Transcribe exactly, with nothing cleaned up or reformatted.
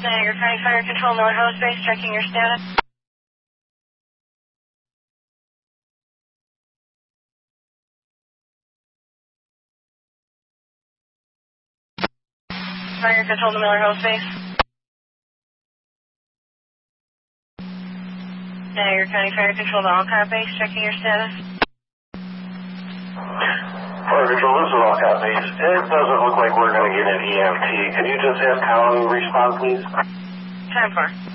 Niagara County Fire Control, Miller House Base, checking your status. Fire Control to Miller House Base. Niagara County Fire Control to Alcott Base, checking your status. Fire Control, this is Alcott Base. It doesn't look like we're going to get an E M T. Can you just have Colin respond, please? Time for.